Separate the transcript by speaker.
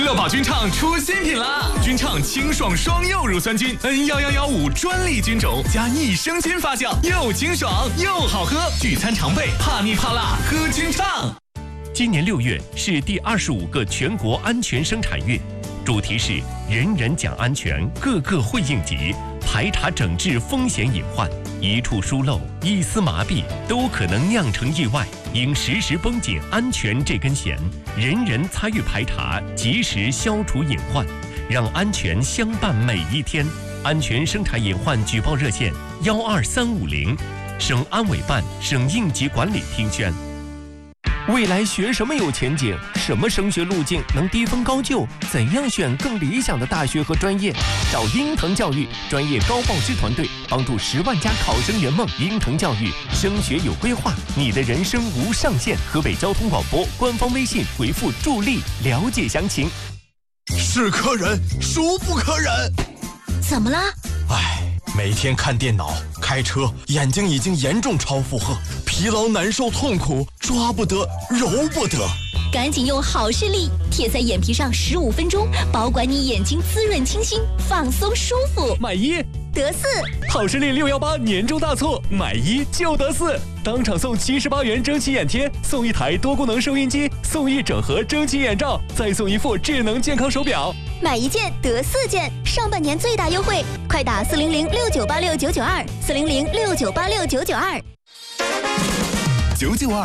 Speaker 1: 乐宝君畅出新品啦！君畅清爽双柚乳酸菌 N11115专利菌种加益生菌发酵，又清爽又好喝，聚餐常备，怕腻怕辣喝君畅。
Speaker 2: 今年6月是第25个全国安全生产月，主题是人人讲安全，个个会应急，排查整治风险隐患，一处疏漏、一丝麻痹都可能酿成意外，应时时绷紧安全这根弦，人人参与排查，及时消除隐患，让安全相伴每一天。安全生产隐患举报热线12350，省安委办、省应急管理厅宣。未来学什么有前景？什么升学路径能低分高就？怎样选更理想的大学和专业？找英腾教育专业高报师团队，帮助10万家考生圆梦。英腾教育升学有规划，你的人生无上限。河北交通广播官方微信回复助力了解详情。
Speaker 3: 是可忍，孰不可忍？
Speaker 4: 怎么了？
Speaker 3: 每天看电脑、开车，眼睛已经严重超负荷，疲劳难受痛苦，抓不得，揉不得。
Speaker 4: 赶紧用好视力贴在眼皮上15分钟，保管你眼睛滋润清新，放松舒服。
Speaker 5: 买1
Speaker 4: 得4，
Speaker 5: 好视力618年终大促，买1就得4，当场送78元蒸汽眼贴，送1台多功能收音机，送1整盒蒸汽眼罩，再送1副智能健康手表。
Speaker 4: 买1件得4件，上半年最大优惠，快打40069869929，40069869929。992